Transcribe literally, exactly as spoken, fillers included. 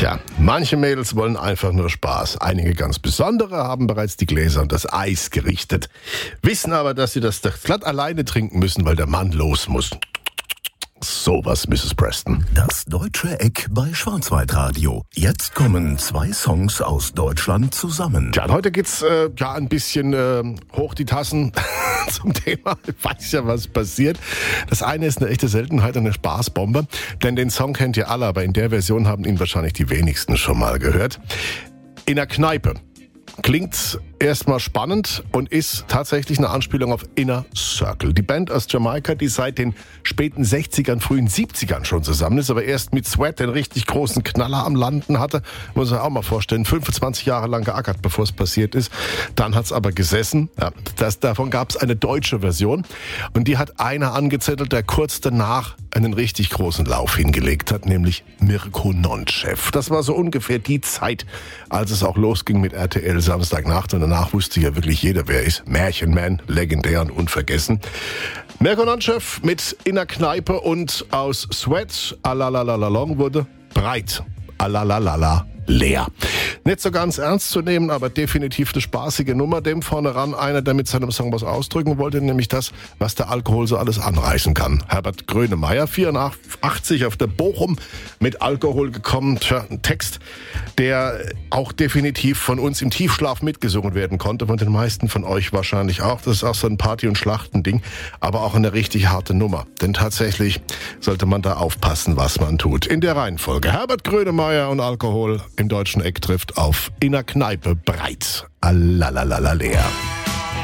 Tja, manche Mädels wollen einfach nur Spaß. Einige ganz besondere haben bereits die Gläser und das Eis gerichtet. Wissen aber, dass sie das glatt alleine trinken müssen, weil der Mann los muss. Sowas, Misses Preston. Das deutsche Eck bei Schwarzwaldradio. Jetzt kommen zwei Songs aus Deutschland zusammen. Ja, und heute geht's äh, ja ein bisschen äh, hoch die Tassen zum Thema. Ich weiß ja, was passiert. Das eine ist eine echte Seltenheit, eine Spaßbombe. Denn den Song kennt ihr alle, aber in der Version haben ihn wahrscheinlich die wenigsten schon mal gehört. In der Kneipe. Klingt erstmal spannend und ist tatsächlich eine Anspielung auf Inner Circle. Die Band aus Jamaika, die seit den späten sechzigern, frühen siebzigern schon zusammen ist, aber erst mit Sweat den richtig großen Knaller am Landen hatte. Muss man sich auch mal vorstellen, fünfundzwanzig Jahre lang geackert, bevor es passiert ist. Dann hat's aber gesessen. Ja, das, davon gab's eine deutsche Version. Und die hat einer angezettelt, der kurz danach einen richtig großen Lauf hingelegt hat, nämlich Mirko Nonchev. Das war so ungefähr die Zeit, als es auch losging mit R T L Samstagnacht. Und danach wusste ja wirklich jeder, wer ist. Märchenman, legendär und unvergessen. Mirko Nonchev mit In der Kneipe und aus Sweat, Alalalalong wurde breit. Alalalala. Leer. Nicht so ganz ernst zu nehmen, aber definitiv eine spaßige Nummer. Dem vorne ran einer, der mit seinem Song was ausdrücken wollte, nämlich das, was der Alkohol so alles anreißen kann. Herbert Grönemeyer, vierundachtzig auf der Bochum, mit Alkohol gekommen. Tja, ein Text, der auch definitiv von uns im Tiefschlaf mitgesungen werden konnte, von den meisten von euch wahrscheinlich auch. Das ist auch so ein Party- und Schlachtending, aber auch eine richtig harte Nummer. Denn tatsächlich sollte man da aufpassen, was man tut. In der Reihenfolge Herbert Grönemeyer und Alkohol im deutschen Eck trifft auf In der Kneipe breit. Alalalala leer.